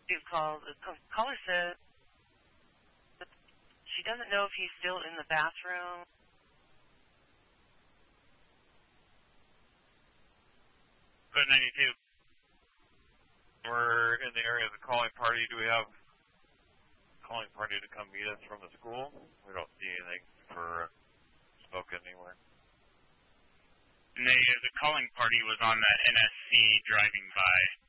You call. The caller says she doesn't know if he's still in the bathroom. Code 92. We're in the area of the calling party. Do we have a calling party to come meet us from the school? We don't see anything for smoke anywhere. And the calling party was on that NSC driving by.